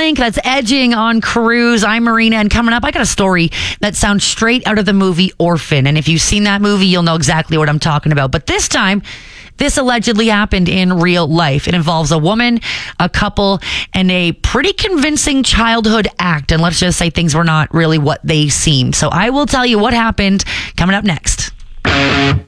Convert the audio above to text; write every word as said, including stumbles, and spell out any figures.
Pink. That's Edging on Cruise. I'm Marina, and coming up, I got a story that sounds straight out of the movie Orphan. And if you've seen that movie, you'll know exactly what I'm talking about. But this time, this allegedly happened in real life. It involves a woman, a couple, and a pretty convincing childhood act. And let's just say things were not really what they seemed. So I will tell you what happened coming up next.